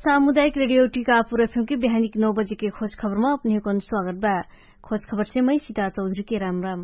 सामुदायिक radio Tikapur FM के बिहानी 9 बजे के खोज खबर में अपने को स्वागत बा। खोज खबर से मैं सीता चौधरी के राम राम।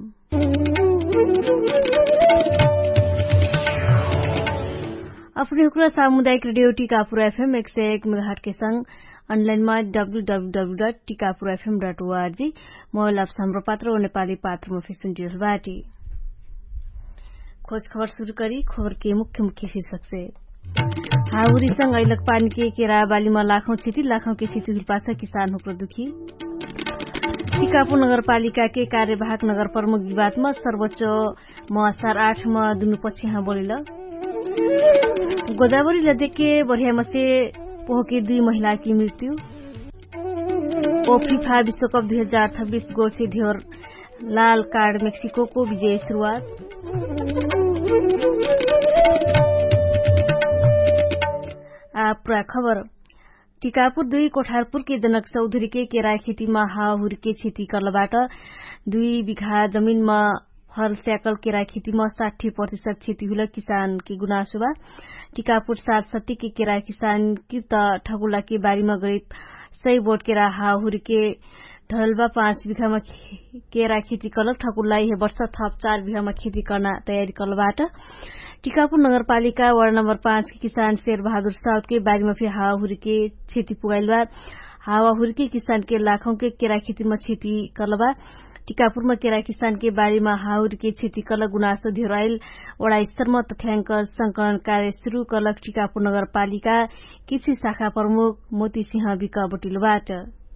अपने हुकुरा सामुदायिक रेडियो टीकापुर एफएम 101 मेगाहर्ट्ज के संग अनलाइन में www.tikapurfm.org मोबाइल ऐप हाम्रो पात्र और नेपाली पात्र में फेसबुक डिजिटल बाटी। खोज खबर शुरू करी खबर के मुख्य शीर्षक से हाउरी संग अहिलक पानी के केरा बालीमा लाखौं क्षति हुलपासा किसान हुक्र दुखी। टिकापुर नगरपालिका के कार्यवाहक नगर प्रमुख विवादमा सर्वोच्च असार 8 में दुनु पक्ष बोलिल। गोदावरी नदी के बढ़िया से पोहके 2 महिला की मृत्यु। फीफा विश्वकप 2026 गोल से ढेर लाल कार्ड मेक्सिको को विजय शुरुआत। पूरा खबर टिकापुर 2 कोठारपुर के जनक चौधरी के केरा खेती में हाहुरी के क्षति करलबाट 2 बिघा जमीन में हल स्याकल केरा खेती में 60% क्षति हुल किसान के गुनासो बा। टिकापुर 7 के केरा किसान की ठगुला के बारी में गरीब 100 बोट केरा हाहुरी के ढलबा 5 बिघा में केरा खेती करल ठगुला यह वर्ष थप 4 बिघा में खेती करना तैयारी करलबाट टिकापुर नगरपालिका वार्ड नंबर 5 के किसान शेर बहादुर साउद के बारी में फिर हावाहुरी के क्षति पुगाइल बा। हावाहुरी के किसान के लाखों के केरा खेती में क्षति करलबा। टिकापुर में केरा किसान के बारी में हाहुरी के क्षति करल गुनासो धेराइल वडा स्तर में तथ्यांक संकलन कार्य शुरू करलक टिकापुर नगरपालिका कृषि शाखा प्रमुख मोती सिंह विक बोटिलबाट।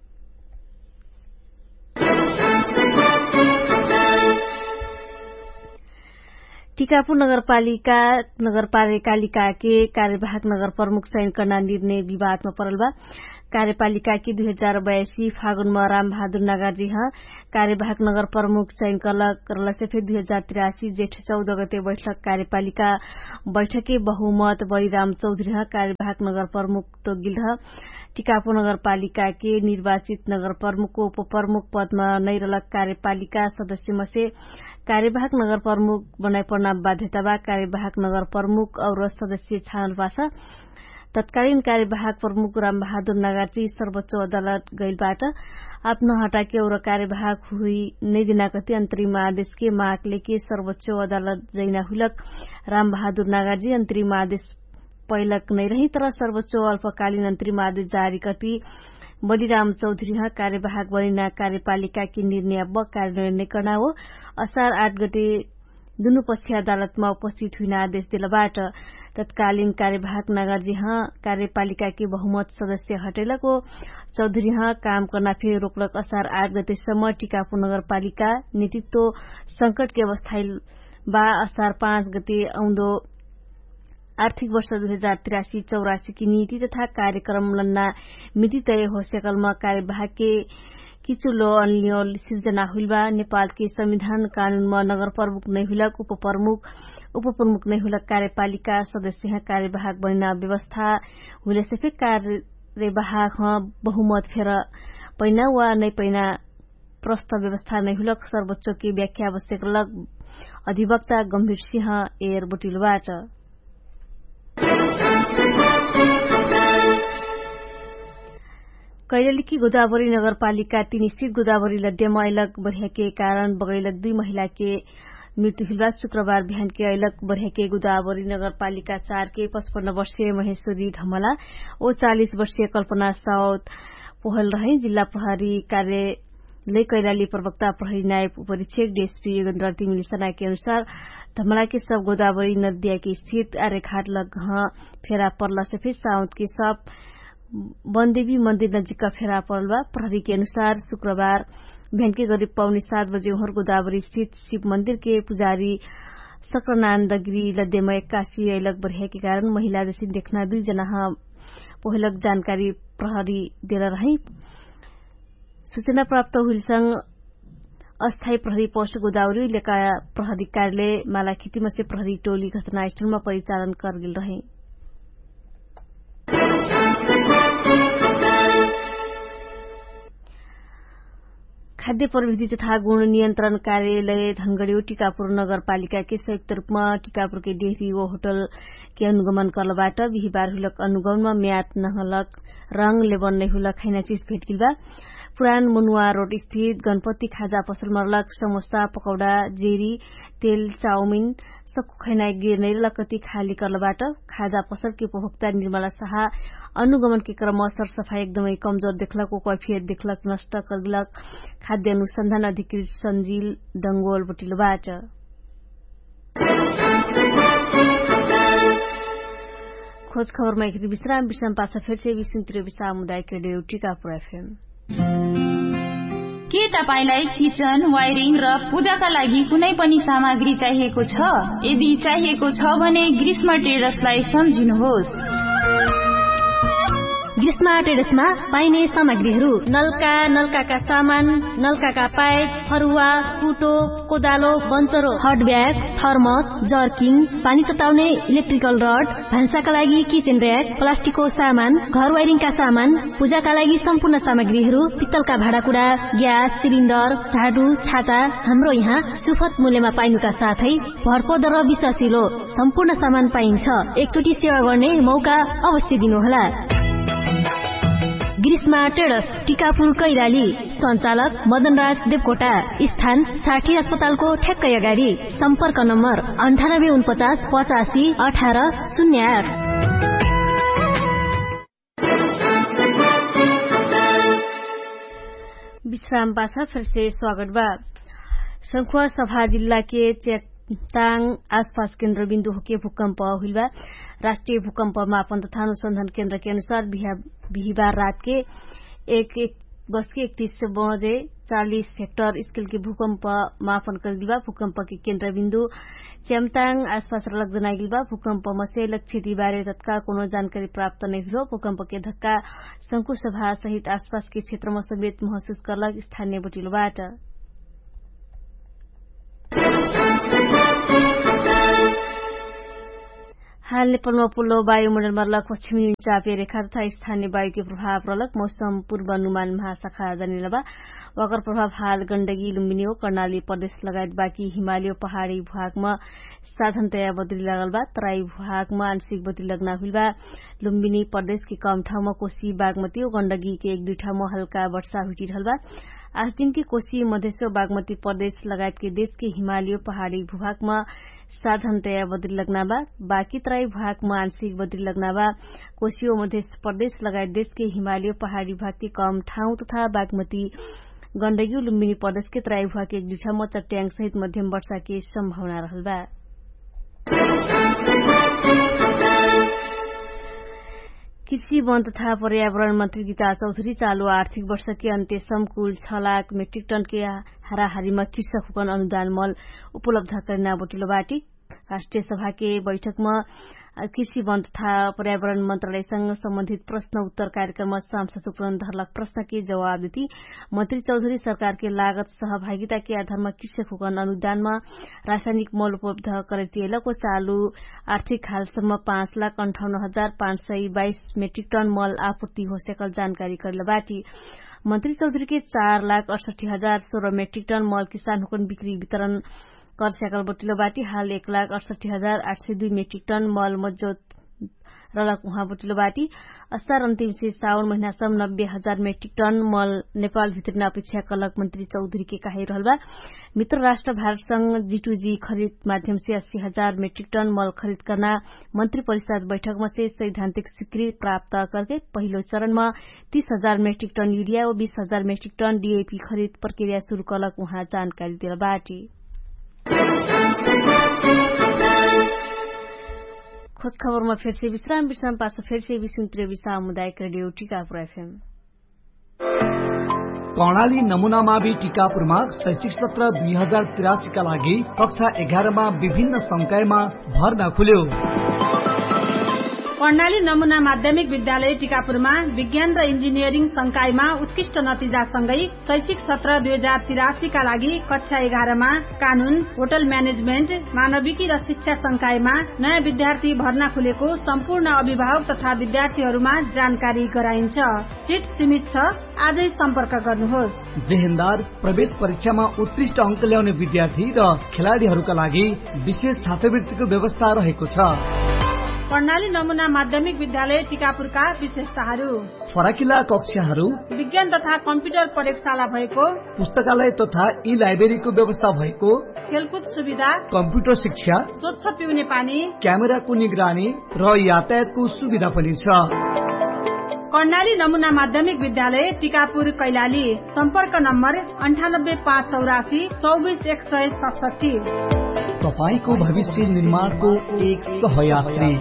टिकापुर नगरपालिका के कार्यवाहक नगर प्रमुख चयन करना निर्णय विवाद में पड़ल बा। कार्यपालिका की 2082 फागुन में राम बहादुर नागार्जी कार्यवाहक नगर प्रमुख चयन करला से फिर 2083 जेठ 14 गते बैठक कार्यपालिका बैठक के बहुमत बलिराम चौधरी कार्यवाहक नगर प्रमुख तो गिल। टिकापुर नगरपालिका के निर्वाचित नगर प्रमुख को उप प्रमुख पद में नहीं रहलक कार्यपालिका सदस्य में से कार्यवाहक नगर प्रमुख बनाई पड़ना बाध्यता बा। कार्यवाहक नगर प्रमुख और सदस्य छानल पासा तत्कालीन कार्यवाहक प्रमुख राम बहादुर नागार्जी सर्वोच्च अदालत गइलबाट आफ्नो हटाके और कार्यवाहक हुई नहीं दिना कति अंतरिम आदेश के माग लेके सर्वोच्च अदालत जैना हुलक राम बहादुर नागार्जी अंतरिम आदेश पहिलक नहीं रही तरह सर्वोच्च अल्पकालीन अंतरिम आदेश जारी करती बलिराम चौधरी कार्यवाहक बनिना कार्यपालिका की निर्णय अब कार्यान्वयन नहीं करना हो। असार 8 गते दुनु पक्ष अदालत में उपस्थित हुई आदेश दिलबाट तत्कालीन कार्यवाहक नागार्जी कार्यपालिका के बहुमत सदस्य हटेलक चौधरी काम करना फिर रोकलक। असार 8 गतेसम्म टिकापुर नगरपालिका नेतृत्व संकट के अवस्था बा। असार 5 गते आउँदो आर्थिक वर्ष 2083-84 की नीति तथा कार्यक्रम लन्ना मिति तय हो सकलमा कार्यवाहक के किचुलो अन्य सिर्जना हुलबा। नेपाल के संविधान कानून में नगर प्रमुख नहीं हुलक उप प्रमुख नहीं हुलक कार्यपालिका सदस्य कार्यवाहक बनिना व्यवस्था हुले से फिर कार्यवाहक बहुमत फेर पैना वा नहीं पैना प्रस्थ व्यवस्था नहीं हुलक सर्वोच्च की व्याख्या आवश्यक लग अधिवक्ता गंभीर सिंह एर बोटिलबाट। कैलाली गोदावरी नगरपालिका 3 स्थित गोदावरी लड्डेमा अहिलक बढ़िया के कारण बगैलक 2 महिला के मृत्यु हुलबा। शुक्रबार बिहान के अहिलक बढ़िया के गोदावरी नगरपालिका 4 के 55 वर्षीय महेश्वरी धमला और 40 वर्षीय कल्पना साउद पहल रहे। जिल्ला प्रहरी कार्यालय कैलाली प्रवक्ता प्रहरी नायब उपरीक्षक डीएसपी योगेन्द्र तिमिल सना के अनुसार धमला के सब गोदावरी नदिया के स्थित आर्यघाट लग फेरा पड़ला से फिर साउद के सब वनदेवी मंदिर नजीक का फेरा पड़ल। प्रहरी के अनुसार शुक्रबार बिहान के करीब 6:45 बजे उहर गोदावरी स्थित शिव मंदिर के पुजारी सक्रानन्द गिरी लद्देमा 81 अहिलक बढ़िया के कारण महिला जैसी देखना 2 जना पहिलक जानकारी प्रहरी दिल रही। सूचना प्राप्त हुई संग अस्थायी प्रहरी पोस्ट गोदावरी लेका प्रहरी कार्यालय मालाखिती में से प्रहरी टोली घटनास्थल में परिचालन कर गिल रहे। खाद्य प्रविधि तथा गुण नियन्त्रण कार्यालय धनगढ़ी टीकापुर नगरपालिका के संयुक्त रूपमा टीकापुर के डेहरी वो होटल के अनुगमन करलबाट बिहिबार हुलक अनुगमनमा म्याद नहलक रंग लेबन नै हुलक खैना चीज भेट गिलबा पुरान मनुआ रोड स्थित गणपति खाजा पसल मरलक समोसा पकौड़ा जेरी तेल चाउमिन सक्कु खैना गिर्ने लकती खाली करलबाट खाजा पसल के उपभोक्ता निर्मला शाह अनुगमन के क्रम सरसफाई एकदमै कमजोर देखलक कैफियत देखलक नष्ट करलक खाद्य अनुसंधान अधिकृत संजील डंगोल बटिलबाट खोज खबरमा एक विश्राम पाछा फेरि से विश्वतिर सामुदायिक रेडियो टीकापुर एफएम। के तपाईलाई किचन वायरिङ र पूजाका लागि कुनै पनि सामग्री चाहिएको छ? यदि चाहिएको छ भने ग्रीष्मा ट्रेडर्सलाई सम्झिनुहोस्। ग्रीष्मा ट्रेडर्समा पाइने सामग्रीहरू नलका सामान, नलका पाइप, फरुवा, कुटो, कोदालो, बन्चरो, हट ब्याग, थर्मस, जर्किङ, पानी तताउने इलेक्ट्रिकल रड, भान्साका लागि किचन र्याक, प्लास्टिकको सामान, घर वायरिङका सामान, पूजाका लागि सम्पूर्ण सामग्रीहरू, पित्तलका भाँडाकुँडा, ग्यास सिलिन्डर, झाडु, छाता हाम्रो यहाँ सुपथ मूल्यमा पाइनुका साथै भरपर्दो र विश्वासिलो सम्पूर्ण सामान पाइन्छ। एकचोटि सेवा गर्ने मौका अवश्य दिनुहोला। ग्रीष्मा ट्रेडर्स टीकापुर कैलाली, सञ्चालक मदनराज देवकोटा, स्थान 60 अस्पतालको ठ्याक्कै अगाडि, सम्पर्क नम्बर 9849 85 18 08। विश्राम पाछा फिर से स्वागत बा। संखुवा सभा जिल्ला के चेकताङ आसपास केन्द्र बिन्दु होके भूकंप हुइबा। राष्ट्रिय भूकंप मापन तथा अनुसंधान केन्द्र के अनुसार बिहिबार रात के 1:31 बजे 40 हेक्टर स्केल के भूकंप मापन कर भूकंप के केन्द्र बिन्दु च्यामताङ आसपास रलक जनागिल बा। भूकंप से क्षति बारे तत्काल कोनो जानकारी प्राप्त नहीं हुआ। भूकंप के धक्का शंकु सभा सहित आसपास के क्षेत्र में समेत महसूस करलक स्थानीय बटिलोबाट। हाल नेपालमा पल्लो वायुमण्डलमा रलक पश्चिमी चापे रेखा तथा स्थानीय वायु के प्रभाव रलक मौसम पूर्वानुमान महाशाखा जनिलबा। वकर प्रभाव हाल गण्डकी लुम्बिनी कर्णाली प्रदेश लगायत बाँकी हिमालय पहाड़ी भूभागमा साधारणतया बदली लागल बा। तराई भूभागमा आंशिक बदली लग्ना हुइल बा। लुम्बिनी प्रदेश के कम ठाउँमा कोशी बागमती और गण्डकी के 1-2 ठाउँमा हल्का वर्षा हुइरहल बा। आज दिन के कोशी मधेश बागमती प्रदेश लगायत के देश के हिमालय पहाड़ी भूभागमा साधारणतया बदली लग्ना बा। बाँकी तराई भूभागमा आंशिक बदली लग्ना बा। कोशी और मध्य प्रदेश लगायत देश के हिमालय पहाड़ी भाग के कम ठाउँ तथा बागमती गण्डकी लुम्बिनी प्रदेश के तराई भूभाग के 1-2 ठाउँमा चट्याङ सहित मध्यम वर्षा के सम्भावना रहल बा। कृषि वन तथा पर्यावरण मंत्री गीता चौधरी चालू आर्थिक वर्ष के अन्त्यसम्म कुल 6 लाख मेट्रिक टन के हाराहारीमा कृषक हुकन अनुदान मल उपलब्ध करना बटिलोबाटी। राष्ट्रिय सभा के बैठकमा कृषि वन तथा पर्यावरण मंत्रालयसँग सम्बन्धित प्रश्न उत्तर कार्यक्रममा सांसद उपकरण धरलक प्रश्न के जवाब देती मंत्री चौधरी सरकार के लागत सहभागिता के आधारमा कृषक हुकन अनुदानमा रासायनिक मल उपलब्ध करैतिएको चालू आर्थिक हालसम्म 5,58,522 मेट्रिक टन मल आपूर्ति हो सकल जानकारी करलबाटी। मंत्री चौधरी के 4,68,016 मेट्रिक टन मल किसान हुकन बिक्री वितरण कर सकल बटिलोबाटी। हाल 1,68,802 मेट्रिक टन मल मौजूद रलक उहाँ बटिलोबाटी। असार अन्तिम से साउन महीनासम्म 90,000 मेट्रिक टन मल नेपाल भित्र अपेक्षा कलक मंत्री चौधरी के कही रहल बा। मित्र राष्ट्र भारत संघ G2G खरीद माध्यम से 80,000 मेट्रिक टन मल खरीद करना मंत्री परिषद बैठक में से सैद्धांतिक स्वीकृति प्राप्त करके पहिलो चरण में 30,000 मेट्रिक टन यूरिया और 20,000 मेट्रिक टन DAP खरीद प्रक्रिया शुरू कलक उहाँ जानकारी दिल बाटी। खोज खबर में फिर से विश्राम पास फिर से विश्वतिर सामुदायिक रेडियो टीकापुर एफएम। कर्णाली नमूना मावि टीकापुरमा शैक्षिक सत्र 2083 का लागि कक्षा 11 मा विभिन्न संकायमा भर्ना खुल्यो। कर्णाली नमुना माध्यमिक विद्यालय टिकापुरमा विज्ञान र इन्जिनियरिङ संकायमा उत्कृष्ट नतिजासँगै शैक्षिक सत्र 2083 का लागि कक्षा 11 मा कानून, होटल म्यानेजमेन्ट, मानविकी र शिक्षा संकायमा नयाँ विद्यार्थी भर्ना खुलेको सम्पूर्ण अभिभावक तथा विद्यार्थीहरूमा जानकारी गराइन्छ। सिट सीमित छ, आजै सम्पर्क गर्नुहोस्। जेहेन्दार प्रवेश परीक्षामा उत्कृष्ट अंक ल्याउने विद्यार्थी र खेलाडीहरूका लागि विशेष छात्रवृत्तिको व्यवस्था रहेको छ। कर्णाली नमुना माध्यमिक विद्यालय टिकापुरका विशेषताहरू: फराकिला कक्षाहरू, विज्ञान तथा कम्प्युटर प्रयोगशाला भएको, पुस्तकालय तथा ई लाइब्रेरीको व्यवस्था भएको, खेलकुद सुविधा, कम्प्युटर शिक्षा, स्वच्छ पिउने पानी, क्यामेराको निगरानी र यातायातको सुविधा पनि छ। कर्णाली नमुना माध्यमिक विद्यालय टिकापुर कैलाली। सम्पर्क नम्बर 98584 24167। तपाईको भविष्य निर्माणको एक सहयात्री।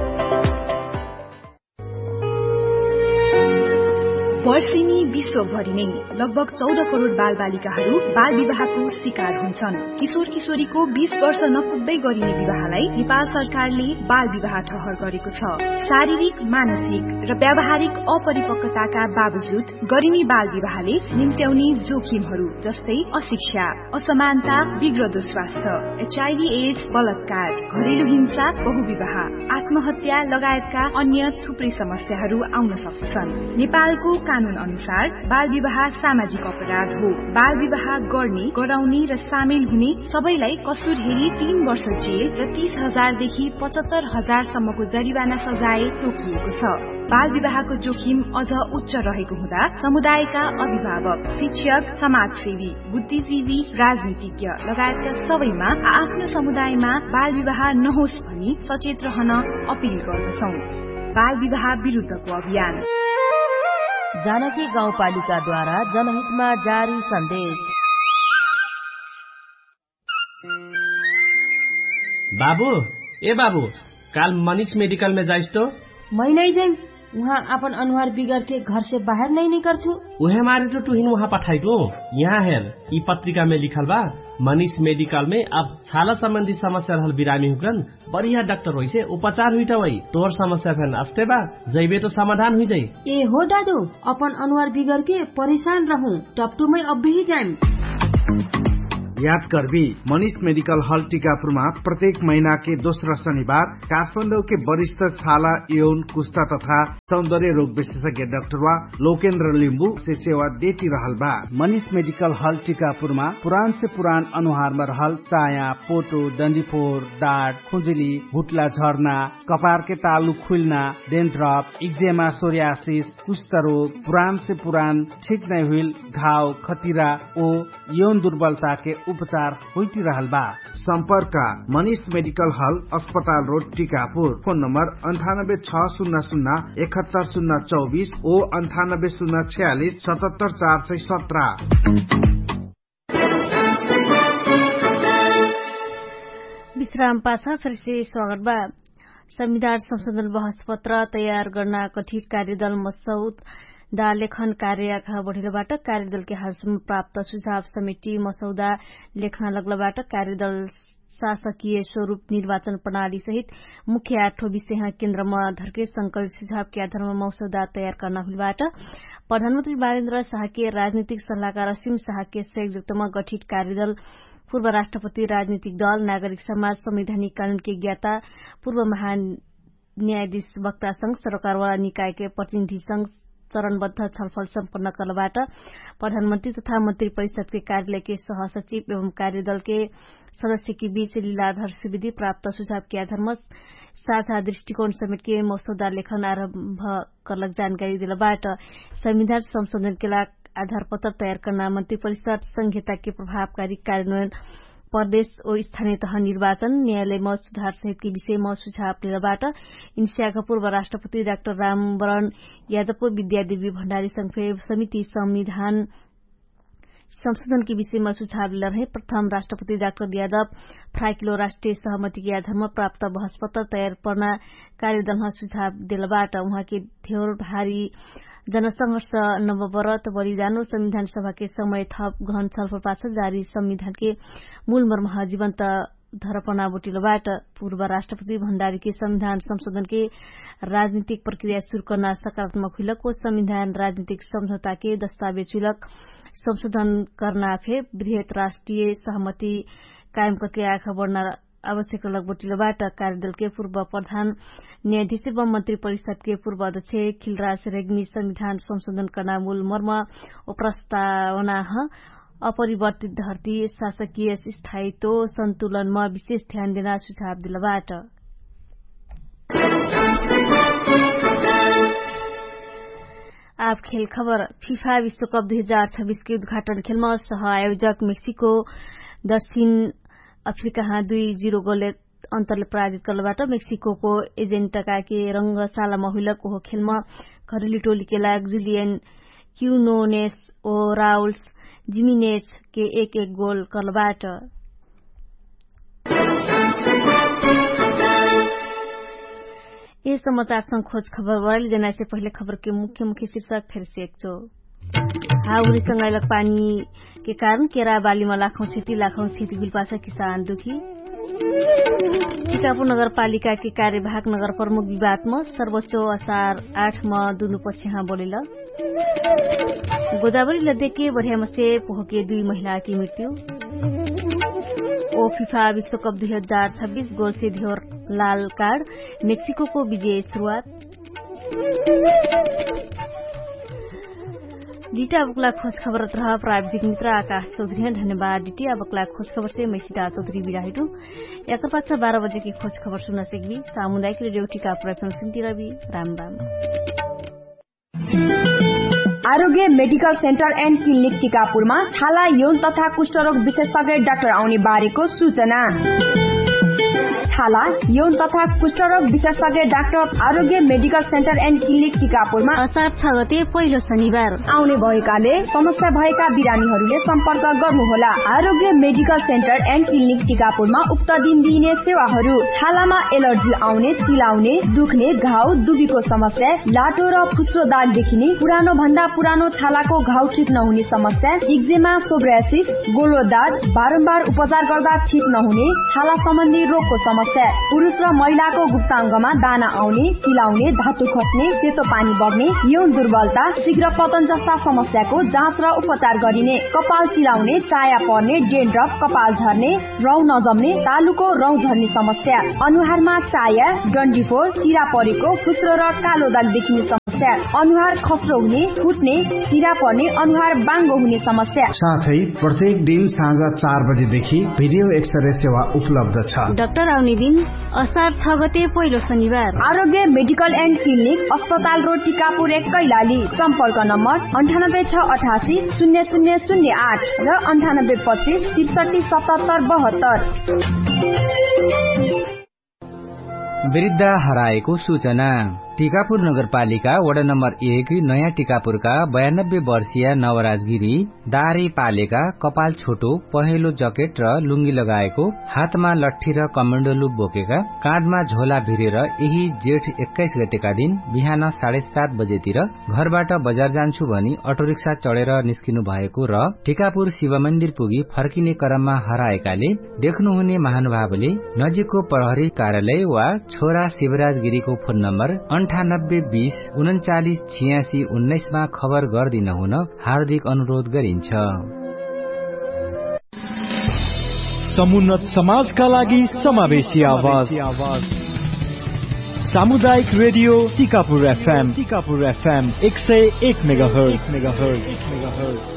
वर्षेनी विश्वभरि नै लगभग 14 करोड़ बालबालिकाहरू बाल विवाहको शिकार हुन्छन्। किशोर किशोरीको 20 वर्ष नपुग्दै गरिने विवाहलाई नेपाल सरकारले बाल विवाह ठहर गरेको छ। शारीरिक, मानसिक र व्यावहारिक अपरिपक्वताका बावजुद गरिने बाल विवाहले निम्त्याउने जोखिमहरू जस्तै अशिक्षा, असमानता, बिग्रदो स्वास्थ्य, HIV/AIDS, बलात्कार, घरेलु हिंसा, बहुविवाह, आत्महत्या लगायतका अन्य थुप्रै समस्याहरू आउन सक्छन्। नेपालको कानून अनुसार बाल विवाह सामाजिक अपराध हो। बाल विवाह गर्ने, गराउने र सामेल हुने सबैलाई कसुर हेरी 3 वर्ष जेल र 30,000 देखि 75,000 सम्मको जरिवाना सजाय तोकिएको छ। बाल विवाहको जोखिम अझ उच्च रहेको हुँदा समुदायका अभिभावक, शिक्षक, समाजसेवी, बुद्धिजीवी, राजनीतिज्ञ लगायतका सबैमा आफ्नो समुदायमा बाल विवाह नहोस् भनी सचेत रहन अपील गर्दछौं। बाल विवाह विरुद्धको अभियान। जानकी गाउँपालिकाद्वारा जनहितमा जारी सन्देश। बाबू, ए बाबू, काल मनीष मेडिकल में जाइस तो? मैं नहीं जाइम, वहाँ अपन अनुहार बिगड़ के घर से बाहर नहीं निकल छू। उहे मारे तो तुहिन वहाँ पठाई दो। यहाँ हेर, ई पत्रिका में लिखल बा, मनीष मेडिकल में अब छाला संबंधी समस्या रहल बिरामी हुकन बढ़िया डॉक्टर होई से उपचार हुई वही तोर समस्या फेन अस्ते बा जैबे तो समाधान हुई जाई। ए हो दादू, अपन अनुहार बिगड़ के परेशान रहूं, टपटू में अब भी जाइम। याद करबी, मनीष मेडिकल हॉल टीकापुरमा प्रत्येक महीना के दोस्रो शनिवार काठमाडौँ के वरिष्ठ छाला, यौन, कुष्ठा तथा सौंदर्य रोग विशेषज्ञ डाक्टर लोकेन्द्र लिम्बू से सेवा देती रहल बा। मनीष मेडिकल हॉल टीकापुरमा पुरान से पुरान अनुहार में रहल चाया, पोटो, डंडीफोर, डाँट, खुजुली, भुटला झर्ना, कपार के तालु खुलना, डेन्ड्रफ, एक्जेमा, सोरियासिस, कुष्ठ रोग, पुरान से पुरान ठीक नहीं हुई घाव, खतिरा ओ यौन दुर्बलता के उपचार होती रहल बा। संपर्क मनीष मेडिकल हॉल, अस्पताल रोड, टीकापुर। फोन नंबर 9860017024 ओ 9806477417। विश्राम पाछा फिर से स्वागत बा। संविधान संशोधन बहस पत्र तयार गर्न गठित कार्यदल मसौदा लेखन कार्य आगा बढ़िलबाट कार्यदल के हालसम्म प्राप्त सुझाव समिति मसौदा लेखन लगलबाट कार्यदल शासकीय स्वरूप निर्वाचन प्रणाली सहित मुख्य 8 विषय केन्द्रमा धरके संकलित सुझाव के आधारमा मसौदा तयार गर्न हुलबाट प्रधानमन्त्री बालेन्द्र शाहके राजनीतिक सल्लाहकार असीम शाहके सहयोगमा गठित कार्यदल पूर्व राष्ट्रपति राजनीतिक दल नागरिक समाज संवैधानिक कानून के ज्ञाता पूर्व महान्यायाधीश वक्ता संघ सरकारवाला निकाय के प्रतिनिधि संघ चरणबद्ध छलफल सम्पन्न गर्नबाट प्रधानमन्त्री तथा मन्त्री परिषद के कार्यालय के सहसचिव एवं कार्यदल के सदस्य के बीच लीलाधर सुविधि प्राप्त सुझाव के आधारमा साझा दृष्टिकोण समेत के मसौदा लेखन आरम्भ करलक जानकारी दिलबाट संविधान संशोधन के आधार पत्र तयार करना मंत्री परिषद संहिता के प्रभावकारी कार्यान्वयन प्रदेश और स्थानीय तह निर्वाचन न्यायालयमा सुधार सहित के विषयमा सुझाव लिनबाट इन्सियाका पूर्व राष्ट्रपति डाक्टर रामवरण यादव विद्यादेवी भण्डारी संघीय समिति संविधान संशोधन के विषयमा सुझाव लिन रहे प्रथम राष्ट्रपति डाक्टर यादव फ्राकिलो राष्ट्रिय सहमति के आधारमा प्राप्त बहस पत्र तयार पर्ना कार्यदलमा सुझाव दिलबाट उहाँ के धेर भारी जनसंघर्ष नवव्रत बलिदानो संविधान सभा के समय थप गहन छलफल पाछ जारी संविधान के मूल मर्म जीवन्त धरपना बोटिलोबाट पूर्व राष्ट्रपति भण्डारीकी संविधान संशोधन के राजनीतिक प्रक्रिया शुरू करना सकारात्मक हुलक को संविधान राजनीतिक समझौता के दस्तावेज हुलक संशोधन करना फे बृहत राष्ट्रिय सहमति कायम करके आगा बढ़ना आवश्यक लग बोटिलोबाट कार्यदल के पूर्व प्रधान न्यायाधीश एवं मंत्री परिषद के पूर्व अध्यक्ष खिलराज रेग्मी संविधान संशोधन करना मूल मर्म ओ प्रस्तावना अपरिवर्तित धरती शासकीय स्थायित्व सन्तुलनमा विशेष ध्यान देना सुझाव दिलबाट आप खेल खबर फीफा विश्वकप 2026 के उद्घाटन खेलमा सह आयोजक मेक्सिको दक्षिण अफ्रिका 2-0 गोलले अन्तरले पराजित गर्नबाट मेक्सिको एजेन्टका के रंगशालामा हुलक हो खेलमा घरेलु टोली के लाग जुलियन क्यूनोनेस ओ राउल जिमिनेज के 1-1 गोल करबाट ये समाचार संग खोज खबर वाली देना से पहले खबर के मुख्य शीर्षक फिर से एक हाउरी संगैलक पानी के कारण केरा बालीमा लाखौं क्षति बिलपासा किसान दुखी टिकापुर नगरपालिका के कार्यवाहक नगर प्रमुख विवादमा सर्वोच्च असार 8 मा दुनु पक्ष बोलिल गोदावरी लद्दे के बढ़िया से पोहके 2 महिला की मृत्यु ओ फीफा विश्वकप 2026 गोल से ध्योर लाल कार्ड मेक्सिको को विजय शुरुआत डीटा अबकला खोज खबर रहा प्राविधिक मित्र आकाश चौधरी धन्यवाद डीटी अबकला खोज खबर से मैं सीता चौधरी बिराहिटू एक 12 बजे की खोज खबर सुन सकेगी सामुदायिक रेडियो टिकापुर एफएम सुनती रवि राम राम। आरोग्य मेडिकल सेन्टर एन्ड क्लिनिक टिकापुरमा छाला यौन तथा कुष्ठरोग विशेषज्ञ डाक्टर आउने बारेको सूचना छाला यौन तथा कुष्ठरोग विशेषज्ञ डाक्टर आरोग्य मेडिकल सेन्टर एन्ड क्लिनिक टिकापुरमा असार 6 गते पहिलो शनिबार आउने भएकाले समस्या भएका बिरामीहरूले सम्पर्क गर्नुहोला। आरोग्य मेडिकल सेन्टर एन्ड क्लिनिक टिकापुरमा उक्त दिन दिइने सेवाहरू छालामा एलर्जी आउने चिलाउने दुख्ने घाउ दुबीको समस्या लाटो र फुस्रो दाग देखिने पुरानो भन्दा पुरानो छालाको घाउ ठिक नहुने समस्या एक्जेमा सोब्रासिस गोलो दाग बारम्बार उपचार गर्दा ठिक नहुने छाला सम्बन्धी रोगको समस्या पुरुष र महिलाको गुप्ताङ्गमा दाना आउने चिलाउने धातु खस्ने सेतो पानी बग्ने यौन दुर्बलता शीघ्र पतन जस्ता समस्याको जाँच र उपचार गरिने कपाल चिलाउने चाया पर्ने डेन्ड्रफ कपाल झर्ने रौँ नजम्ने तालुको रौँ झर्ने समस्या अनुहारमा चाया डन्डीफोर चिरा परेको फुस्रो र कालो दाग देखिने समस्या अनुहार खस्रो हुने फुट्ने चिरा पर्ने अनुहार बाङ्गो हुने समस्या साथै प्रत्येक दिन साँझ 4 बजेदेखि भिडियो एक्सरे सेवा उपलब्ध छ। डाक्टर आउने दिन असार 6 गते पहिलो शनिबार आरोग्य मेडिकल एन्ड क्लिनिक अस्पताल रोड टिकापुर 1 कैलाली सम्पर्क नम्बर 9868 0008 र 9825 63 77 72। वृद्ध हराएको सूचना टिकापुर नगरपालिका वडा नम्बर 1 नयाँ टिकापुरका 92 वर्षीय नवराज गिरी दाह्री पालेका कपाल छोटो पहेँलो जकेट र लुङ्गी लगाएको हातमा लट्ठी र कमान्डो लुक बोकेका काँधमा झोला भिरेर यही जेठ 21 गतेका दिन बिहान 7:30 बजेतिर घरबाट बजार जान्छु भनी अटोरिक्सा चढेर निस्किनु भएको र टिकापुर शिव मन्दिर पुगी फर्किने क्रममा हराएकाले देख्नुहुने महानुभावले नजिकको प्रहरी कार्यालय वा छोरा शिवराज गिरीको फोन नम्बर 9820 39 86 19 मा खबर गर्दिन हुन हार्दिक अनुरोध गरिन्छ। समुन्नत समाजका लागि समावेशी आवाज सामुदायिक रेडियो टिकापुर एफएम 101 मेगाहर्ज